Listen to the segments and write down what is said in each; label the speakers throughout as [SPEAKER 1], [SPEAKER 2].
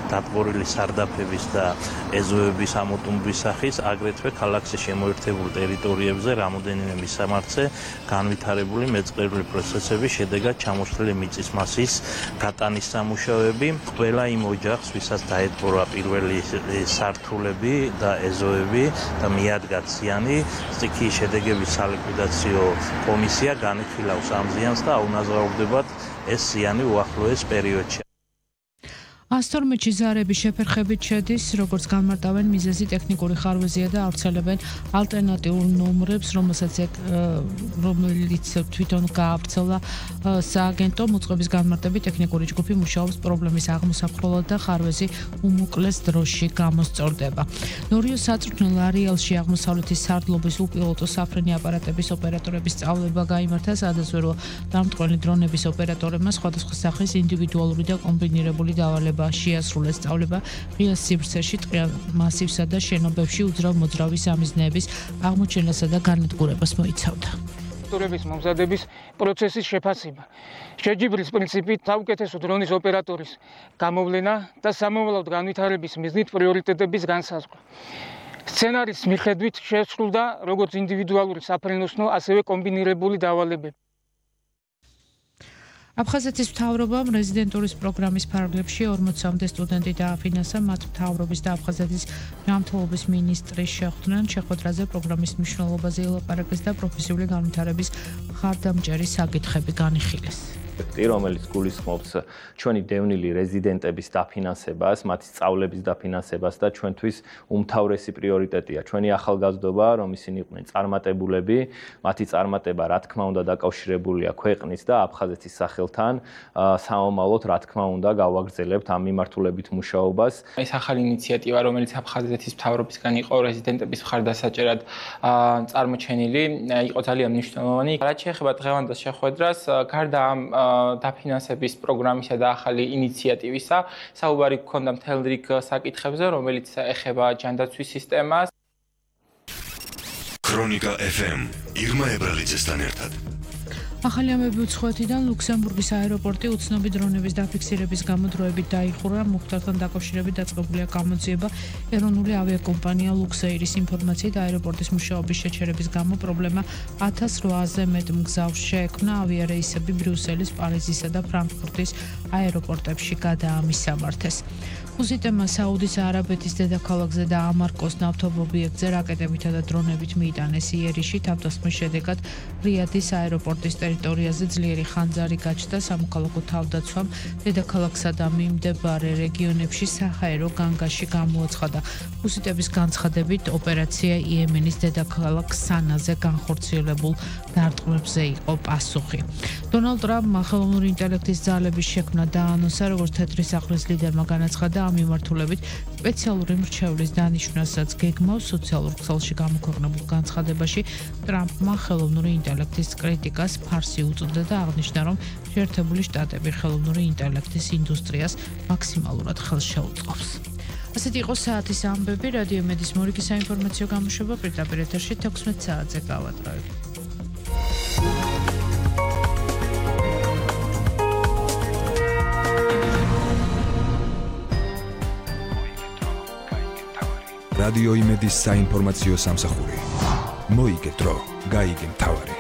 [SPEAKER 1] დატბორილი სარდაფების და ეზოების ამოტუმბის სახის, აგრეთვე ქალაქში შემოერთებულ ტერიტორიებზე რამოდენიმე მისამართზე განვითარებული მეწყრული პროცესების შედეგად ჩამოშლილი მიწის მასის გატანის სამუშაოები. ყველა იმ ოჯახს, ვისაც დაეთბორა პირველი სართულები და ეზოები და მიადგა ზიანი, სტიქიის შედეგების სალიკვიდაციო კომისია განიხილავს ამ ზიანს და აუნაზღაურდებათ ეს ზიანი უახლოეს პერიოდში.
[SPEAKER 2] 112 ზარების შეფერხებით შედის, როგორც განმარტავენ, მიზეზი ტექნიკური ხარვეზია და ავრცელებენ ალტერნატიულ ნომრებს, რომელიც თვითონ გაავრცელა სააგენტო მოწყობის განმარტებით ტექნიკური ჯგუფი მუშაობს პრობლემის აღმოსაყრელად და ხარვეზი უმოკლეს დროში გამოსწორდება. ნორიოს საწვრთნელ არეალში აღმოსავლეთის სარდლობის უპილოტო საფრენი აპარატების ოპერატორების სწავლება გაიმართა, სადაც დამტყრელი დრონების ოპერატორებმა სხვადასხვა სახის ინდივიდუალური და კომბინირებული დავალება შეასრულეს სწავლება ღია სივრცეში, ტყიან მასივსა და შენობებში უძრავ-მოძრავი სამიზნეების აღმოჩენასა და განადგურებას მოიცავდა.
[SPEAKER 3] ოპერატორების მომზადების პროცესის შეფასება. შეჯიბრის პრინციპით საუკეთესო დრონის ოპერატორის გამოვლენა და სამომავლოდ განვითარების მიზნით პრიორიტეტების განსაზღვრა. სცენარის მიხედვით შესრულდა როგორც ინდივიდუალური საფრენოსნო, ასევე კომბინირებული დავალებები.
[SPEAKER 2] აფხაზეთის მთავრობამ რეზიდენტურის პროგრამის ფარგლებში 40-მდე სტუდენტი დააფინანსა, მათ მთავრობის და აფხაზეთის ჯანმრთელობის მინისტრის შეხვდრან შეხვედრაზე პროგრამის მნიშვნელობაზე ელაპარაკეს და პროფესიული განვითარების მხარდამჭერი საკითხები განიხილეს.
[SPEAKER 4] რომელიც გულისხმობს ჩვენი დევნილი რეზიდენტების დაფინანსებას, მათი სწავლების დაფინანსებას და ჩვენთვის უმთავრესი პრიორიტეტია ჩვენი ახალგაზრდობა, რომ ისინი იყვნენ წარმატებულები, მათი წარმატება რა თქმა უნდა დაკავშირებულია ქვეყნის და აფხაზეთის სახელთან, სამომავლოდ რა თქმა უნდა გავაგრძელებთ ამ მიმართულებით მუშაობას.
[SPEAKER 5] ეს ახალი ინიციატივა, რომელიც აფხაზეთის მთავრობისგან იყო რეზიდენტების მხარდასაჭერად წარმოჩენილი, იყო ძალიან მნიშვნელოვანი. რაც შეეხება დღევანდელ შეხვედრას, გარდა ამ დაფინანსების პროგრამისა და ახალი ინიციატივისა, საუბარი გქონდა მთელ რიგ საკითხებზე, რომელიც ეხება ჯანდაცვის სისტემას.
[SPEAKER 6] ქრონიკა FM ირმა ებრალიძესთან ერთად.
[SPEAKER 2] ახალი ამბები უცხოეთიდან ლუქსემბურგის აეროპორტი უცნობი დრონების დაფიქსირების გამო დროებით დაიხურა, მუხტართან დაკავშირებით დაწყებულია გამოძიება. ეროვნული ავიაკომპანია ლუქსეირის ინფორმაციით აეროპორტის მუშაობის შეჩერების გამო პრობლემა 1800-ზე მეტ მგზავრს შეექმნა, ავიარეისები ბრიუსელის, პარიზისა და ფრანკფურტის აეროპორტებში გადაამისამართეს. უზიტემა საუდის არაბეთის დედაქალაქზე და ამარკოს ნავთობობიექტზე რაკეტებითა და დრონებით მიიტანეს იერიში, თავდასხმის შედეგად რიადის აეროპორტის ტერიტორიაზე ძლიერი ხანძარი გაჩნდა, სამოქალაქო თავდაცვამ დედაქალაქსა და მიმდებარე რეგიონებში საჰაერო განგაში გამოაცხადა. უზიტების განცხადებით ოპერაცია იემენის დედაქალაქ სანაზე განხორციელებულ დარტყმებზე იყო პასუხი. დონალდ ტრამპმა ხელოვნური ინტელექტის ძალების შექმნა დაანონსა, როგორც თეთრი სახლის ლიდერმა განაცხადა, ამ მიმართულებით სპეციალური მრჩევლის დანიშვნასაც გეგმავს. სოციალურ ქსელში გამოქვეყნებულ განცხადებაში ტრამპმა ხელოვნური ინტელექტის კრიტიკას ფარსი უწოდა და აღნიშნა, რომ შეერთებული შტატები ხელოვნური ინტელექტის ინდუსტრიას მაქსიმალურად ხელს შეუწყობს. ასეთი იყო საათის ამბები. რადიო მედიის მორიგი საინფორმაციო გამოშვება პირდაპირ ეთერში 16 საათზე გავატარებთ.
[SPEAKER 7] რადიო იმედის საინფორმაციო სამსახური. მოიგე დრო, გაიგე მთავარი.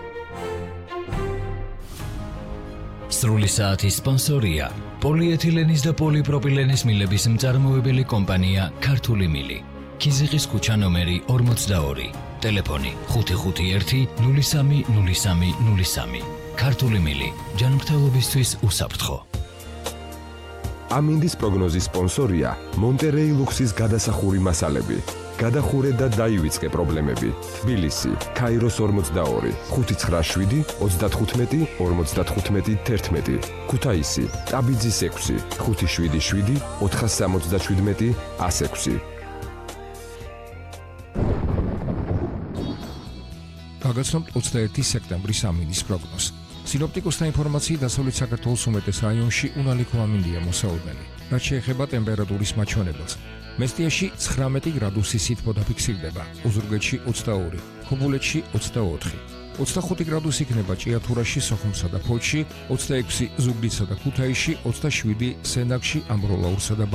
[SPEAKER 8] სრული საათის სპონსორია პოლიეთილენის და პოლიპროპილენის მილების მწარმოებელი კომპანია ქართული მილი. ქიზიყის ქუჩა ნომერი 42. ტელეფონი 551 03 03 03. ქართული მილი. ჯანმრთელობისთვის უსაფრთხო.
[SPEAKER 9] ამინდის პროგნოზის სპონსორია მონტერეი ლუქსის გადასახური მასალები. გადახურე და დაივიწყე პრობლემები. თბილისი, ქაიროს 42, 597 35 55 11. ქუთაისი, ტაბიძის 6, 577 477 106.
[SPEAKER 10] გაგაცნობთ 21 სექტემბრის ამინდის პროგნოზს. სინოპტიკოსთა ინფორმაციით დასავლეთ საქართველოს უმეტეს რაიონში უნალიქო ამინდია მოსაოდნელი. რაც შეეხება ტემპერატურის მაჩვენებელს. მესტიაში 19 გრადუსი სითბო დაფიქსირდება, ოზურგეთში 22, ხობულეთში 24, 25 გრადუსი იქნება ჭიათურაში, სოხუმსა და ფოთში, 26 ზუგდიდსა და ქუთაისში, 27 სენაკში, ამბროლაურსა და